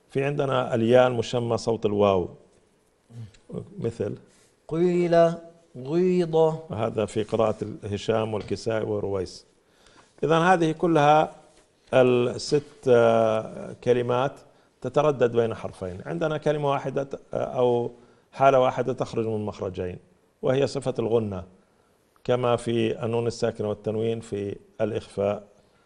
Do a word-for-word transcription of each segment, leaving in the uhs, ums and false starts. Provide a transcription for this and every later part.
في عندنا الياء المشمة صوت الواو مثل قيل غيضة. هذا في قراءة هشام والكسائي ورويس. إذن هذه كلها الست كلمات تتردد بين حرفين. عندنا كلمة واحدة أو حالة واحدة تخرج من مخرجين، وهي صفة الغنة، كما في النون الساكنة والتنوين في الإخفاء.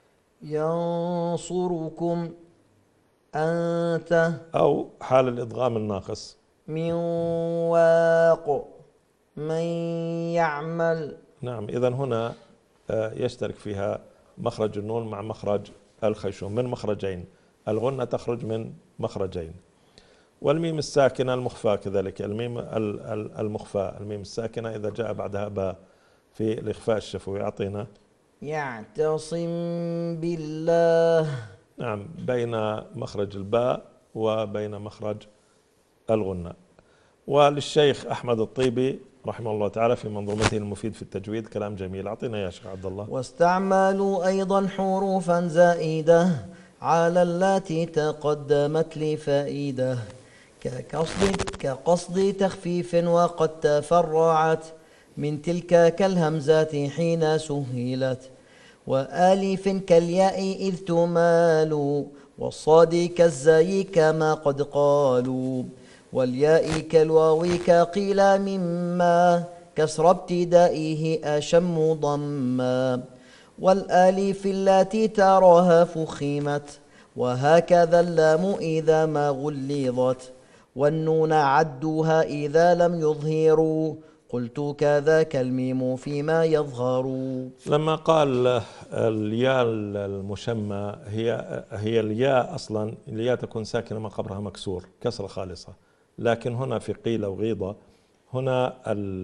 ينصركم أنت أو حال الإدغام الناقص. من واق من يعمل. نعم، إذن هنا يشترك فيها مخرج النون مع مخرج الخيشوم من مخرجين، الغنة تخرج من مخرجين. والميم الساكنة المخفاة كذلك، الميم المخفاة الميم الساكنة إذا جاء بعدها باء في الإخفاء الشفوي. أعطينا يعتصم بالله. نعم، بين مخرج الباء وبين مخرج الغنة. وللشيخ أحمد الطيبي رحمه الله تعالى في منظومته المفيد في التجويد كلام جميل. أعطينا يا شيخ عبد الله. واستعملوا أيضا حروفا زائدة على التي تقدمت لفائدة، كقصد, كقصد تخفيف وقد تفرعت من تلك كالهمزات حين سهلت، وآلف كالياء إذ تمال، والصاد كالزاي كما قد قالوا، والياء كالواو كقيل مما كسر ابتدائه أشم ضما، والآلف التي تراها فخمت، وهكذا اللام إذا ما غلظت، والنون عدوها إذا لم يظهروا، قلت كذاك الميم فيما يظهر. لما قال الياء المشمى هي هي الياء أصلا، الياء تكون ساكنة ما قبلها مكسور كسرة خالصة، لكن هنا في قيل وغيضة هنا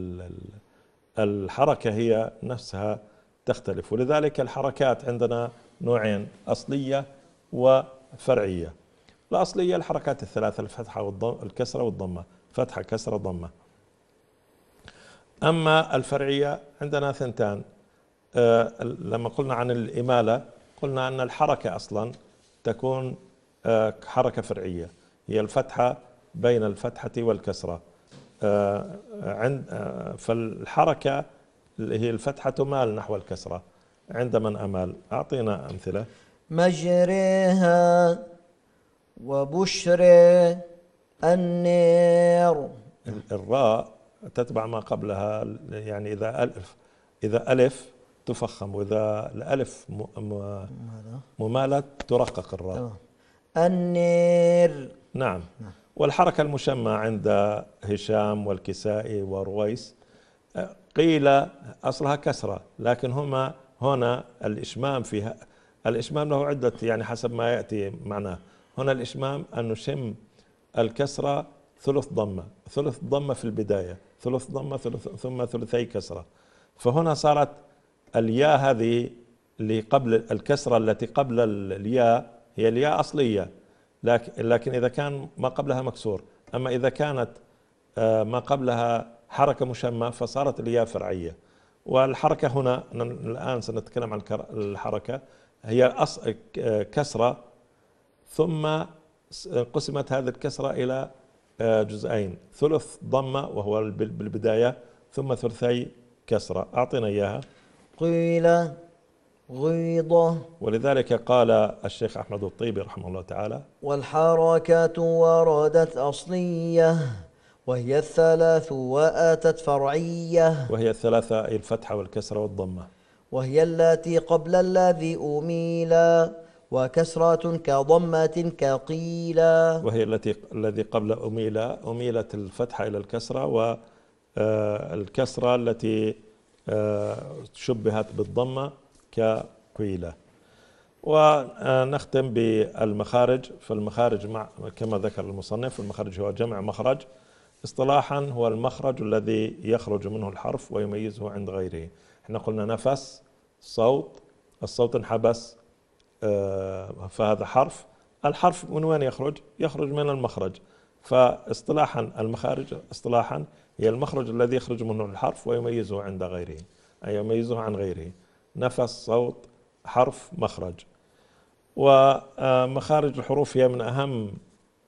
الحركة هي نفسها تختلف، ولذلك الحركات عندنا نوعين، أصلية وفرعية. الأصلية الحركات الثلاثة، الفتحة والكسرة والضمة، فتحة كسرة ضمة. أما الفرعية عندنا ثنتان. أه لما قلنا عن الإمالة قلنا أن الحركة أصلا تكون أه حركة فرعية، هي الفتحة بين الفتحة والكسرة. أه عند أه فالحركة اللي هي الفتحة تمال نحو الكسرة عند من أمال. أعطينا أمثلة. مجريها وبشري النير. الراء تتبع ما قبلها، يعني إذا ألف إذا ألف تفخم، وإذا الألف ممالة ترقق الراء. النير. نعم. والحركة المشمى عند هشام والكسائي ورويس قيل أصلها كسرة، لكن هما هنا الإشمام فيها، الإشمام له عدة يعني حسب ما يأتي معناه. هنا الإشمام أن نشم الكسرة ثلث ضمة، ثلث ضمة في البداية، ثلث ضمة ثلث ثم ثلثي كسرة. فهنا صارت الياء هذه اللي قبل الكسرة التي قبل الياء هي الياء أصلية، لكن لكن إذا كان ما قبلها مكسور. أما إذا كانت ما قبلها حركة مشمة فصارت الياء فرعية. والحركة هنا الآن سنتكلم عن الحركة، هي كسرة ثم قسمت هذه الكسرة إلى جزئين، ثلث ضمة وهو بالبداية ثم ثلثي كسرة. أعطينا إياها. قيل غيضة. ولذلك قال الشيخ أحمد الطيبي رحمه الله تعالى: والحركات وردت أصلية وهي الثلاث وآتت فرعية. وهي الثلاثة أي الفتحة والكسرة والضمة. وهي التي قبل الذي أميلا وكسرة كضمة كقيلا. وهي التي الذي قبل أميلا، أميلت الفتحة إلى الكسرة، والكسرة التي شبهت بالضمة كقيلة. ونختم بالمخارج. فالمخارج مع كما ذكر المصنف، المخارج هو جمع مخرج. اصطلاحا هو المخرج الذي يخرج منه الحرف ويميزه عند غيره. احنا قلنا نفس، صوت، الصوت انحبس فهذا حرف. الحرف من وين يخرج؟ يخرج من المخرج. فاصطلاحا المخارج اصطلاحا هي المخرج الذي يخرج منه الحرف ويميزه عند غيره، أي يميزه عن غيره. نفس، صوت، حرف، مخرج. ومخارج الحروف هي من أهم